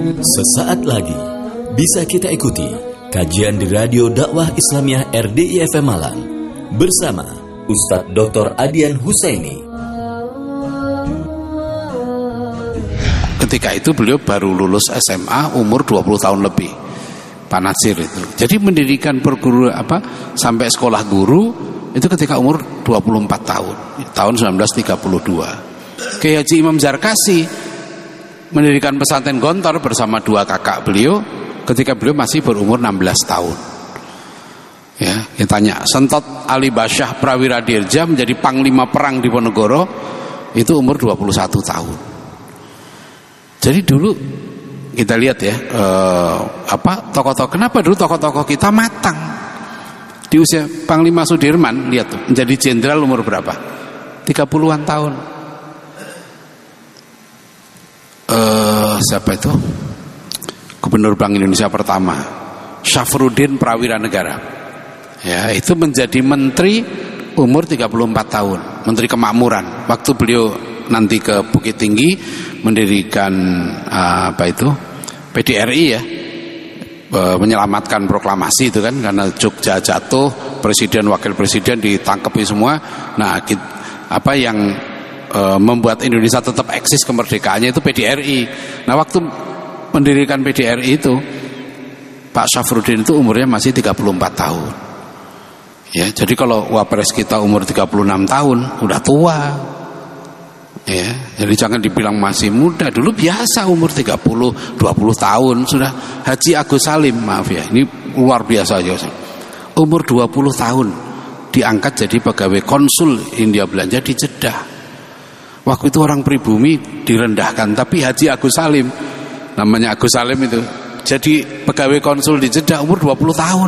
Sesaat lagi bisa kita ikuti kajian di Radio Dakwah Islamiyah RDI FM Malang bersama Ustadz Dr. Adian Husaini. Ketika itu beliau baru lulus SMA umur 20 tahun lebih, Pak Natsir itu. Jadi mendirikan sampai sekolah guru itu ketika umur 24 tahun, tahun 1932. Kiai Haji Imam Zarkasi mendirikan pesantren Gontor bersama dua kakak beliau ketika beliau masih berumur 16 tahun. Ya, kita tanya, Sentot Ali Basyah Prawira Dirja menjadi panglima perang di Ponorogo itu umur 21 tahun. Jadi dulu kita lihat ya, tokoh-tokoh, kenapa dulu tokoh-tokoh kita matang. Di usia Panglima Sudirman, lihat tuh, menjadi jenderal umur berapa? 30-an tahun. Siapa itu? Gubernur Bank Indonesia pertama, Syafruddin Prawira Negara. Ya, itu menjadi menteri umur 34 tahun, menteri kemakmuran. Waktu beliau nanti ke Bukit Tinggi mendirikan PDRI ya, menyelamatkan proklamasi itu kan, karena Jogja jatuh, presiden wakil presiden ditangkapi semua. Nah, apa yang membuat Indonesia tetap eksis kemerdekaannya itu PDRI. Nah, waktu mendirikan PDRI itu Pak Syafruddin itu umurnya masih 34 tahun. Ya, jadi kalau wapres kita umur 36 tahun udah tua. Ya, jadi jangan dibilang masih muda. Dulu biasa umur 30, 20 tahun sudah. Haji Agus Salim, maaf ya, ini luar biasa aja. Umur 20 tahun diangkat jadi pegawai konsul Hindia Belanda di Jeddah. Waktu itu orang pribumi direndahkan, tapi Haji Agus Salim, namanya Agus Salim itu, jadi pegawai konsul di Jeddah umur 20 tahun.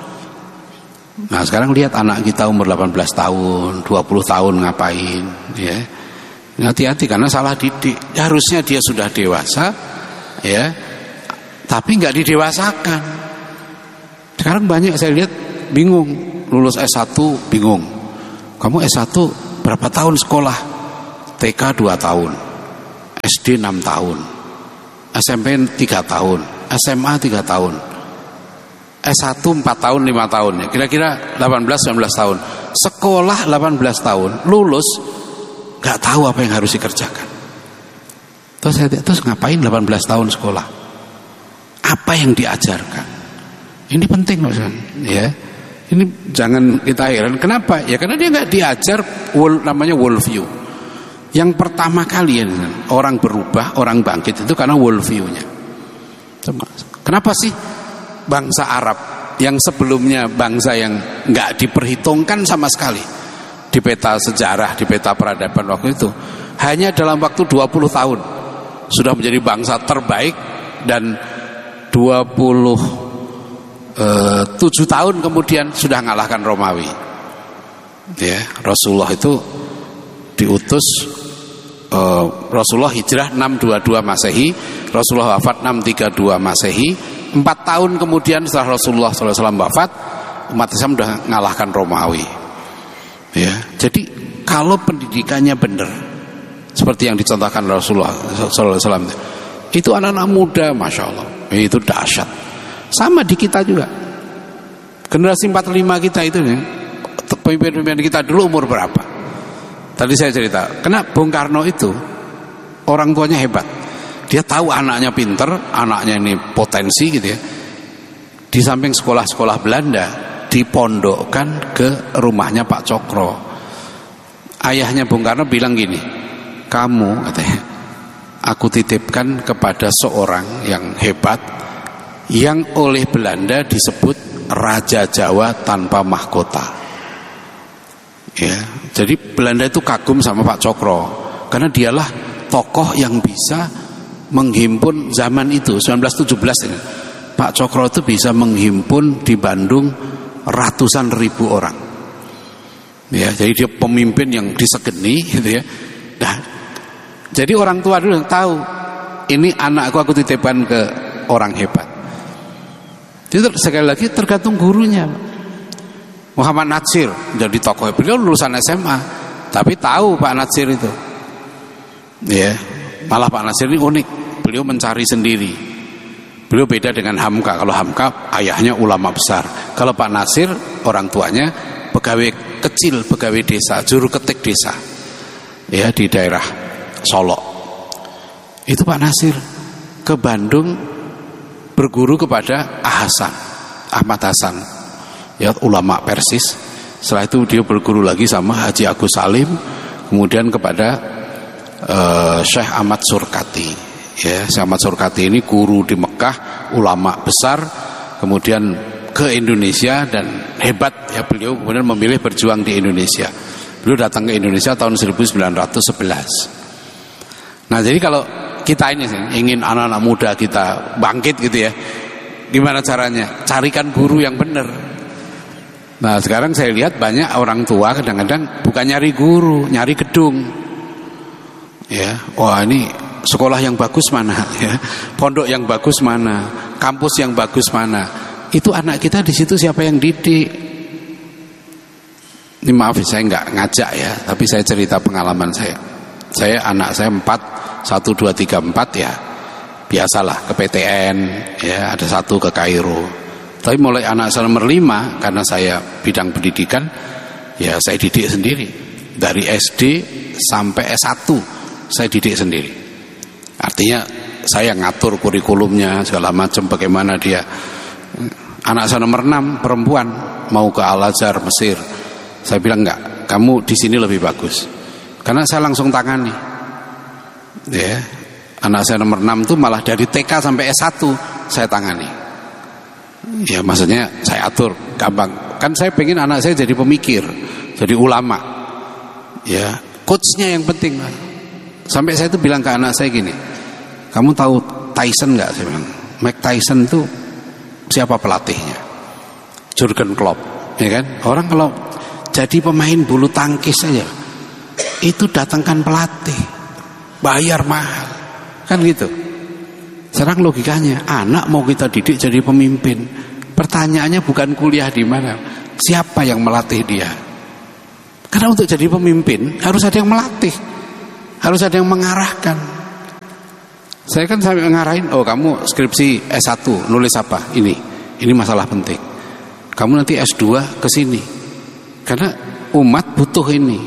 Nah, sekarang lihat anak kita umur 18 tahun, 20 tahun ngapain, ya. Hati-hati karena salah didik. Harusnya dia sudah dewasa, ya, tapi nggak didewasakan. Sekarang banyak saya lihat bingung, lulus S1 bingung. Kamu S1 berapa tahun sekolah? TK 2 tahun, SD 6 tahun, SMP 3 tahun, SMA 3 tahun, S1 4 tahun 5 tahun ya. Kira-kira 18-19 tahun. Sekolah 18 tahun, lulus gak tahu apa yang harus dikerjakan. Terus ngapain 18 tahun sekolah? Apa yang diajarkan? Ini penting loh, ya. Ini jangan kita heran. Kenapa? Ya karena dia gak diajar namanya worldview. Yang pertama kali ya, orang berubah, orang bangkit itu karena worldview-nya. Kenapa sih bangsa Arab yang sebelumnya bangsa yang nggak diperhitungkan sama sekali di peta sejarah, di peta peradaban waktu itu, hanya dalam waktu 20 tahun sudah menjadi bangsa terbaik, dan 27 tahun kemudian sudah mengalahkan Romawi. Ya, Rasulullah itu diutus, Rasulullah hijrah 622 Masehi, Rasulullah wafat 632 Masehi. 4 tahun kemudian setelah Rasulullah SAW wafat, umat Islam sudah mengalahkan Romawi. Ya, jadi kalau pendidikannya benar, seperti yang dicontohkan Rasulullah SAW, itu anak-anak muda, masya Allah, itu dahsyat. Sama di kita juga, generasi 45 kita itu nih, pemimpin-pemimpin kita dulu umur berapa? Tadi saya cerita, karena Bung Karno itu orang tuanya hebat. Dia tahu anaknya pinter, anaknya ini potensi gitu ya. Di samping sekolah-sekolah Belanda, dipondokkan ke rumahnya Pak Cokro. Ayahnya Bung Karno bilang gini, kamu, katanya, aku titipkan kepada seorang yang hebat, yang oleh Belanda disebut Raja Jawa tanpa mahkota. Ya, jadi Belanda itu kagum sama Pak Cokro karena dialah tokoh yang bisa menghimpun zaman itu 1917 ini. Pak Cokro itu bisa menghimpun di Bandung ratusan ribu orang. Ya, jadi dia pemimpin yang disegeni gitu ya. Nah, jadi orang tua dulu tahu ini anakku, aku titipkan ke orang hebat. Itu sekali lagi tergantung gurunya. Muhammad Natsir jadi tokoh, beliau lulusan SMA, tapi tahu Pak Natsir itu. Ya, malah Pak Natsir ini unik. Beliau mencari sendiri. Beliau beda dengan Hamka. Kalau Hamka ayahnya ulama besar. Kalau Pak Nasir orang tuanya pegawai kecil, pegawai desa, juru ketik desa, ya, di daerah Solok. Itu Pak Nasir ke Bandung berguru kepada Ahmad Hasan, ya, ulama Persis. Setelah itu dia berguru lagi sama Haji Agus Salim, kemudian kepada Syekh Ahmad Surkati. Ya, Syekh Ahmad Surkati ini guru di Mekah, ulama besar, kemudian ke Indonesia dan hebat, ya, beliau kemudian memilih berjuang di Indonesia. Beliau datang ke Indonesia tahun 1911. Nah, jadi kalau kita ini ingin anak-anak muda kita bangkit gitu ya, gimana caranya? Carikan guru yang benar. Nah, sekarang saya lihat banyak orang tua kadang-kadang bukan nyari guru, nyari gedung. Ya, wah, ini sekolah yang bagus mana, ya, pondok yang bagus mana, kampus yang bagus mana. Itu anak kita di situ siapa yang didik? Ini maaf saya nggak ngajak ya, tapi saya cerita pengalaman saya. Anak saya 4, 1, 2, 3, 4 ya. Biasalah ke PTN, ya, ada 1 ke Kairo. Tapi mulai anak saya nomor 5, karena saya bidang pendidikan, ya saya didik sendiri. Dari SD sampai S1 saya didik sendiri. Artinya saya ngatur kurikulumnya segala macam, bagaimana dia. Anak saya nomor 6 perempuan mau ke Al-Azhar Mesir. Saya bilang enggak, kamu di sini lebih bagus. Karena saya langsung tangani. Ya. Anak saya nomor 6 itu malah dari TK sampai S1 saya tangani. Ya, maksudnya saya atur gampang. Kan saya pengen anak saya jadi pemikir, jadi ulama. Ya, coachnya yang penting. Sampai saya itu bilang ke anak saya gini, kamu tahu Tyson enggak? Saya bilang, Mike Tyson itu siapa pelatihnya? Jurgen Klopp, ya kan? Orang kalau jadi pemain bulu tangkis saja itu datangkan pelatih, bayar mahal, kan gitu. Sekarang logikanya, anak mau kita didik jadi pemimpin, pertanyaannya bukan kuliah di mana, siapa yang melatih dia? Karena untuk jadi pemimpin harus ada yang melatih, harus ada yang mengarahkan. Saya kan sampai ngarahin, oh kamu skripsi S1 nulis apa? Ini masalah penting. Kamu nanti S2 ke sini. Karena umat butuh ini.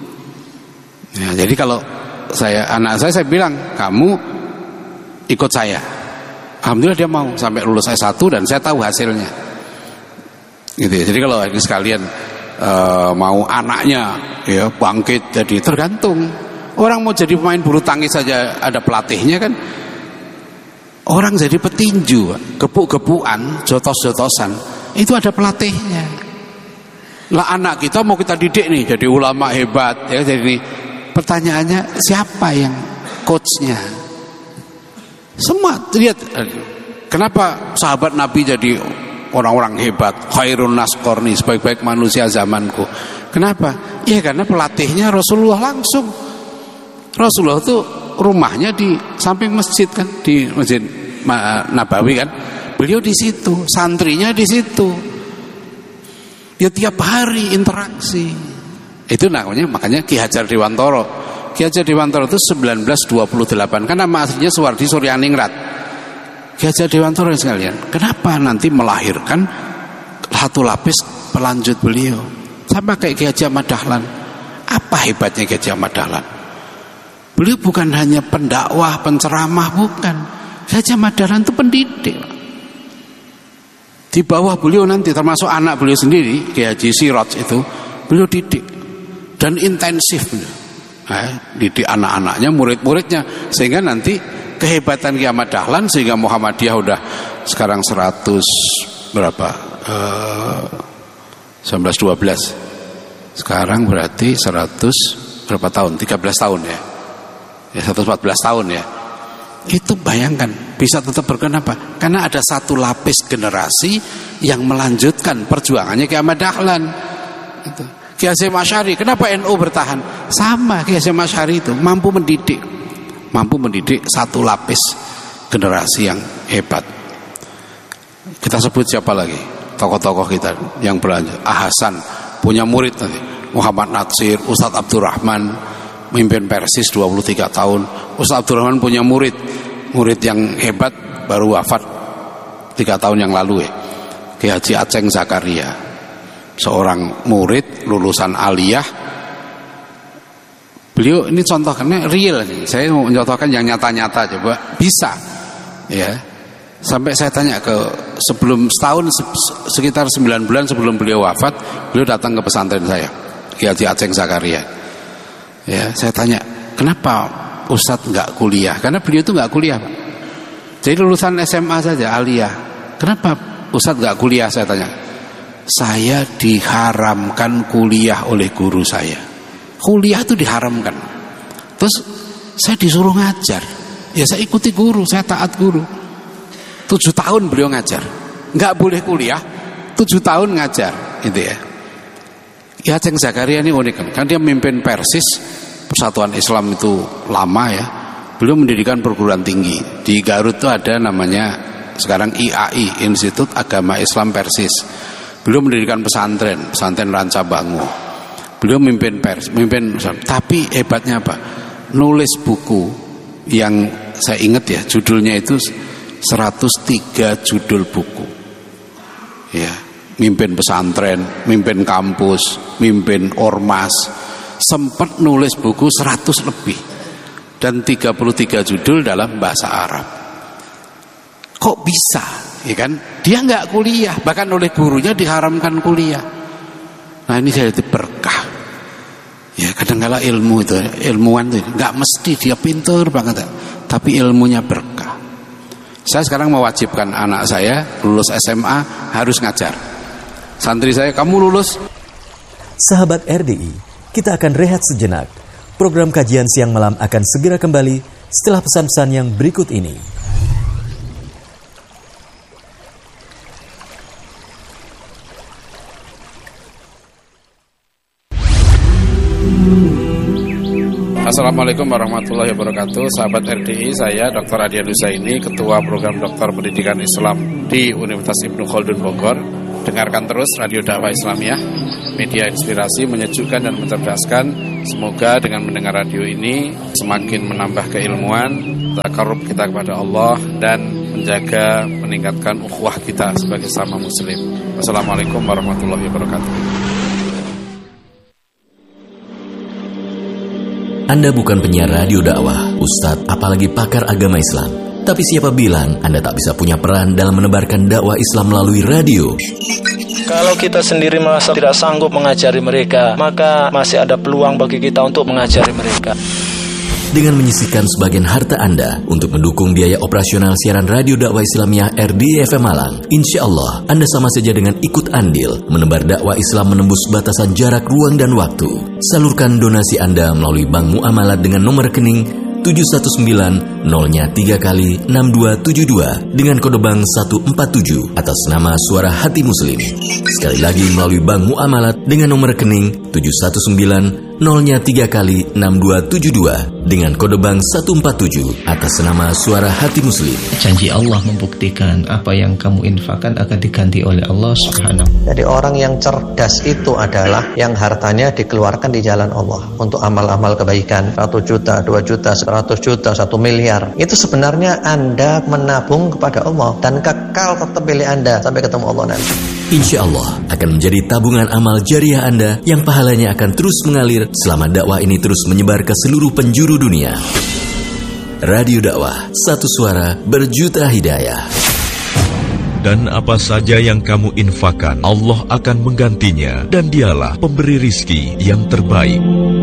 Ya, jadi kalau anak saya bilang, kamu ikut saya. Alhamdulillah dia mau sampai lulus S1 dan saya tahu hasilnya. Gitu ya. Jadi kalau ini sekalian mau anaknya ya bangkit, jadi tergantung. Orang mau jadi pemain bulu tangkis saja ada pelatihnya kan. Orang jadi petinju, gepuk-gepukan, jotos-jotosan, itu ada pelatihnya. Lah anak kita mau kita didik nih jadi ulama hebat ya, jadi pertanyaannya siapa yang coachnya? Semua lihat kenapa sahabat Nabi jadi orang-orang hebat, khairun nas qarni, sebaik-baik manusia zamanku. Kenapa? Ya karena pelatihnya Rasulullah langsung. Rasulullah itu rumahnya di samping masjid kan, di Masjid Nabawi kan. Beliau di situ, santrinya di situ. Ya tiap hari interaksi. Itu namanya makanya Ki Hajar Dewantara. Ki Hajar Dewantara itu 1928 kan nama aslinya Suwardi Suryaningrat. Ki Hajar Dewantara sekalian, kenapa nanti melahirkan satu lapis pelanjut beliau? Sama kayak Ki Haji Ahmad Dahlan. Apa hebatnya Ki Haji Ahmad Dahlan? Beliau bukan hanya pendakwah, penceramah, bukan. Ki Haji Ahmad Dahlan itu pendidik. Di bawah beliau nanti termasuk anak beliau sendiri, Ki Haji Siraj itu, beliau didik dan intensif. Didik anak-anaknya, murid-muridnya, sehingga nanti kehebatan Ki Ahmad Dahlan sehingga Muhammadiyah udah sekarang 100 berapa? 1912. Sekarang berarti 100 berapa tahun? 13 tahun ya. Ya 114 tahun ya. Itu bayangkan bisa tetap berkenapa? Karena ada satu lapis generasi yang melanjutkan perjuangannya Ki Ahmad Dahlan. Itu. Ki Hasyim Asy'ari, kenapa NU bertahan? Sama Ki Hasyim Asy'ari itu mampu mendidik satu lapis generasi yang hebat. Kita sebut siapa lagi? Tokoh-tokoh kita yang berlanjut. Hasan punya murid nanti. Muhammad Natsir, Ustadz Abdurrahman mimpin Persis 23 tahun. Ustadz Abdurrahman punya murid yang hebat baru wafat 3 tahun yang lalu ya, Kiai Haji Aceng Zakaria, seorang murid lulusan aliyah. Beliau ini contohnya real, saya mau mencontohkan yang nyata-nyata coba bisa ya. Sampai saya tanya ke sebelum setahun, sekitar 9 bulan sebelum beliau wafat, beliau datang ke pesantren saya, Kiai Haji Aceng Zakaria. Ya, saya tanya, kenapa Ustadz nggak kuliah? Karena beliau itu nggak kuliah, Pak. Jadi lulusan SMA saja, aliyah. Kenapa Ustadz nggak kuliah? Saya tanya. Saya diharamkan kuliah oleh guru saya. Kuliah itu diharamkan. Terus saya disuruh ngajar. Ya saya ikuti guru, saya taat guru. 7 tahun beliau ngajar. Nggak boleh kuliah, 7 tahun ngajar, gitu ya. Ya Aceng Zakaria ini unik kan dia memimpin Persis, Persatuan Islam itu lama ya. Beliau mendirikan perguruan tinggi. Di Garut itu ada namanya sekarang IAI, Institut Agama Islam Persis. Beliau mendirikan pesantren Ranca Bangu. Beliau memimpin tapi hebatnya apa? Nulis buku yang saya ingat ya, judulnya itu 103 judul buku. Ya, mimpin pesantren, mimpin kampus, mimpin ormas, sempat nulis buku 100 lebih dan 33 judul dalam bahasa Arab. Kok bisa? Ya kan? Dia nggak kuliah, bahkan oleh gurunya diharamkan kuliah. Nah ini saya berkah. Ya kadang-kala ilmu itu, ilmuwan itu nggak mesti dia pintar banget, tapi ilmunya berkah. Saya sekarang mewajibkan anak saya lulus SMA harus ngajar. Santri saya, kamu lulus. Sahabat RDI, kita akan rehat sejenak. Program kajian siang malam akan segera kembali setelah pesan-pesan yang berikut ini. Assalamualaikum warahmatullahi wabarakatuh. Sahabat RDI, saya Dr. Adian Husaini, Ketua Program Doktor Pendidikan Islam di Universitas Ibnu Khaldun Bogor. Dengarkan terus Radio Dakwah Islamiyah, media inspirasi, menyejukkan dan mencerdaskan. Semoga dengan mendengar radio ini semakin menambah keilmuan, takarrub kita kepada Allah, dan menjaga, meningkatkan ukhuwah kita sebagai sama muslim. Wassalamualaikum warahmatullahi wabarakatuh. Anda bukan penyiar radio dakwah, ustadz, apalagi pakar agama Islam. Tapi siapa bilang Anda tak bisa punya peran dalam menebarkan dakwah Islam melalui radio? Kalau kita sendiri merasa tidak sanggup mengajari mereka, maka masih ada peluang bagi kita untuk mengajari mereka. Dengan menyisihkan sebagian harta Anda untuk mendukung biaya operasional siaran radio dakwah Islamiyah RDI FM Malang, insya Allah Anda sama saja dengan ikut andil menebar dakwah Islam menembus batasan jarak, ruang, dan waktu. Salurkan donasi Anda melalui Bank Muamalat dengan nomor rekening 719-03x6272 dengan kode bank 147 atas nama Suara Hati Muslim. Sekali lagi melalui Bank Muamalat dengan nomor rekening 719-03x6272 dengan kode bank 147 atas nama Suara Hati Muslim. Janji Allah membuktikan apa yang kamu infakkan akan diganti oleh Allah Subhanahu. Jadi orang yang cerdas itu adalah yang hartanya dikeluarkan di jalan Allah untuk amal-amal kebaikan. 1 juta, 2 juta, 100 juta, 1 miliar. Itu sebenarnya Anda menabung kepada Allah dan kekal tetap milik Anda sampai ketemu Allah nanti. Insya Allah akan menjadi tabungan amal jariah Anda yang pahalanya akan terus mengalir selama dakwah ini terus menyebar ke seluruh penjuru dunia. Radio Dakwah, satu suara berjuta hidayah. Dan apa saja yang kamu infakkan, Allah akan menggantinya, dan dialah pemberi rizki yang terbaik.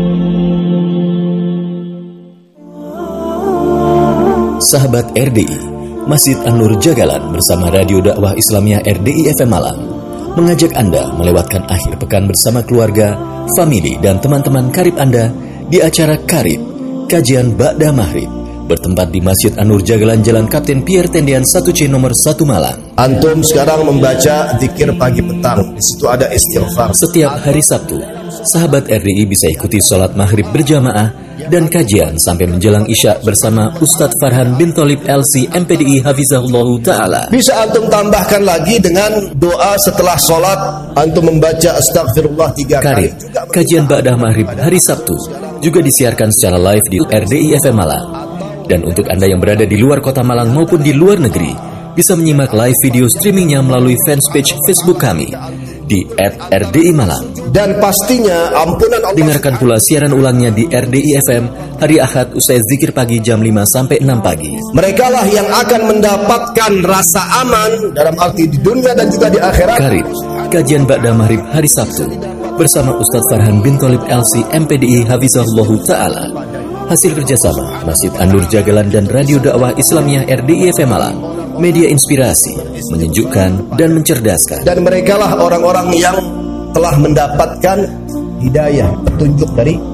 Sahabat RDI, Masjid An-Nur Jagalan bersama Radio Dakwah Islamiyah RDI FM Malang mengajak Anda melewatkan akhir pekan bersama keluarga, famili, dan teman-teman karib Anda di acara Karib, Kajian Ba'da Maghrib, bertempat di Masjid An-Nur Jagalan Jalan Kapten Pierre Tendian 1C nomor 1 Malang. Antum sekarang membaca zikir pagi petang, di situ ada istighfar. Setiap hari Sabtu, sahabat RDI bisa ikuti sholat maghrib berjamaah dan kajian sampai menjelang Isya bersama Ustadz Farhan bin Tholib LC MPDI Hafizahullah Ta'ala. Bisa antum tambahkan lagi dengan doa setelah sholat, antum membaca astagfirullah 3 kali. Karib, kajian Ba'da Maghrib hari Sabtu juga disiarkan secara live di RDI FM Malang. Dan untuk Anda yang berada di luar kota Malang maupun di luar negeri, bisa menyimak live video streamingnya melalui fanspage Facebook kami di @RDI Malang. Dan pastinya ampunan Allah. Dengarkan pula siaran ulangnya di RDI FM hari Ahad usai zikir pagi jam 5 sampai 6 pagi. Mereka lah yang akan mendapatkan rasa aman dalam arti di dunia dan juga di akhirat. Karib, kajian Ba'da Maghrib hari Sabtu bersama Ustadz Farhan bin Tholib LC MPDI Hafizahullahu Ta'ala. Hasil kerjasama Masjid An-Nur Jagalan dan Radio Dakwah Islamiyah RDI FM Malang. Media inspirasi, menyejukkan dan mencerdaskan. Dan mereka lah orang-orang yang telah mendapatkan hidayah, petunjuk dari